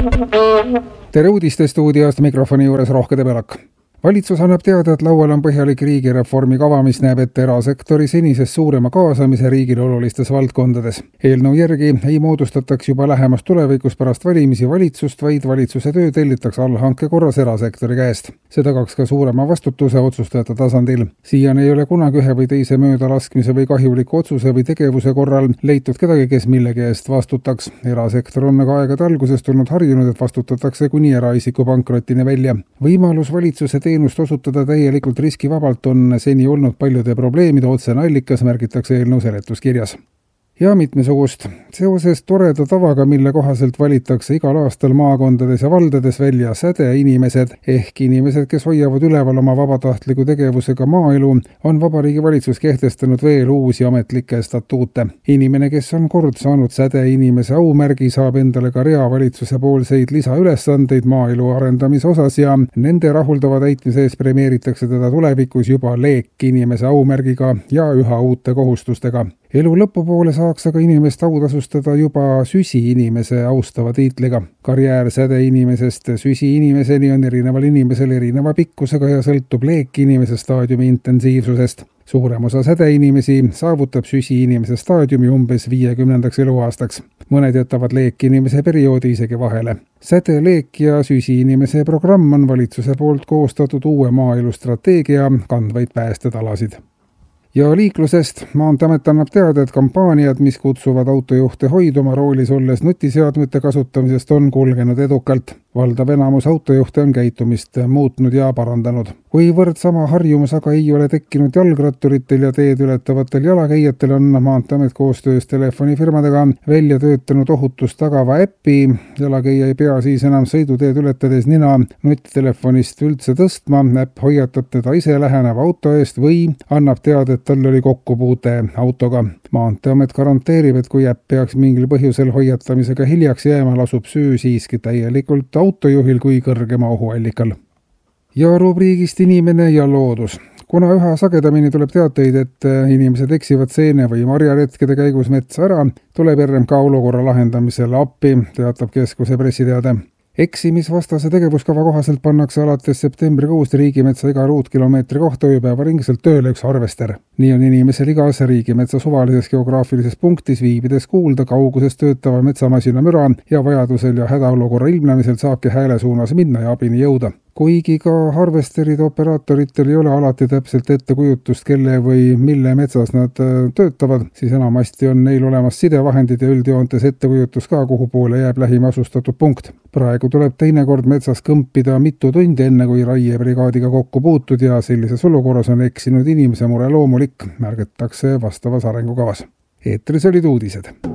Tere uudistestuudiost, mikrofoni juures Rohke Debelak. Valitsus annab teada, et laual on põhjalik riigireformi kava, mis näeb ette erasektori senisest suurema kaasamise riigile olulistes valdkondades. Eelnõu järgi ei moodustataks juba lähemas tulevikus pärast valimisi valitsust, vaid valitsuse töö tellitakse allhanke korras erasektori käest. See tagaks ka suurema vastutuse otsustajate tasandil. Siiani ei ole kunagi ühe või teise möödalaskmise või kahjuliku otsuse või tegevuse korral leitud kedagi, kes millegi eest vastutaks. Erasektor on aga aegade algusest tulnud harjunud, et vastutatakse kuni eraisiku pankrotini välja. Võimalus valitsuse teenust osutada täielikult riskivabalt on seni olnud paljude probleemide otsene allikas, märgitakse eelnõu seletuskirjas. Ja mitmesugust. Seoses toreda tavaga, mille kohaselt valitakse igal aastal maakondades ja valdades välja sädeinimesed ehk inimesed, kes hoiavad üleval oma vabatahtliku tegevusega maaelu, on Vabariigi Valitsus kehtestanud veel uusi ametlikke statuute. Inimene, kes on kord saanud sädeinimese aumärgi, saab endale ka rea valitsuse poolseid lisaülesandeid maaelu arendamise osas ja nende rahuldava täitmise ees premeeritakse teda tulevikus juba leekinimese aumärgiga ja üha uute kohustustega. Elu lõpupoole saaks aga inimest autasustada juba süsi-inimese austava tiitliga. Karjäär sädeinimesest süsi-inimeseni on erineval inimesel erineva pikkusega ja sõltub leekinimese staadiumi intensiivsusest. Suurem osa sädeinimesi saavutab süsi-inimese staadiumi umbes 50. eluaastaks. Mõned jätavad leekinimese perioodi isegi vahele. Säde, leek ja süsi-inimese programm on valitsuse poolt koostatud uue maaelu strateegia kandvaid päästetalasid. Ja liiklusest Maanteeamet annab teada, et kampaaniad, mis kutsuvad autojuhte hoiduma roolis olles nutiseadmete kasutamisest, on kulgenud edukalt. Valdav enamus autojuhte on käitumist muutnud ja parandanud. Kuivõrd sama harjumus aga ei ole tekkinud jalgratturitel ja teed ületavatel jalakäijatel, on Maanteeamet koostöös telefonifirmadega välja töötanud ohutust tagava äppi. Jalakäija ei pea siis enam sõiduteed ületades nina nutitelefonist üldse tõstma. Äpp hoiatab teda ise läheneva auto eest või annab teada, et tal oli kokkupuute autoga. Maanteeamet garanteerib, et kui äpp peaks mingil põhjusel hoiatamisega hiljaks jääma, lasub süü siiski täielikult autojuhil kui kõrgema ohuallikal. Ja rubriigist inimene ja loodus. Kuna üha sagedamini tuleb teateid, et inimesed eksivad seene- või marjaretkede käigus metsa ära, tuleb RMK olukorra lahendamisele appi, teatab keskuse pressiteade. Eksimisvastase tegevuskava kohaselt pannakse alates septembrikuust riigimetsa iga ruutkilomeetri kohta ööpäevaringselt tööle üks harvester. Nii on inimesel igas riigimetsa suvalises geograafilises punktis viibides kuulda kauguses töötava metsamasina müra ja vajadusel ja hädaolukorra ilmnemisel saabki hääle suunas minna ja abini jõuda. Kuigi ka harvesteride operaatoritel ei ole alati täpselt ettekujutust, kelle või mille metsas nad töötavad, siis enamasti on neil olemas sidevahendid ja üldjoontes ettekujutus ka, kuhu poole jääb lähim asustatud punkt. Praegu tuleb teinekord metsas kõmpida mitu tundi enne, kui raiebrigaadiga kokku puutud ja sellises olukorras on eksinud inimese mure loomulik, märgatakse vastavas arengukavas. Eetris olid uudised.